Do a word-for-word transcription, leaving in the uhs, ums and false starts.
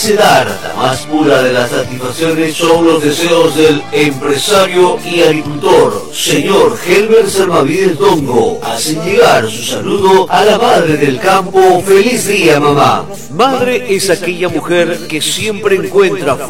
Dar la más pura de las satisfacciones son los deseos del empresario y agricultor, señor Helber Sermavides Dongo. Hacen llegar su saludo a la madre del campo. ¡Feliz día, mamá! Madre es aquella mujer que siempre encuentra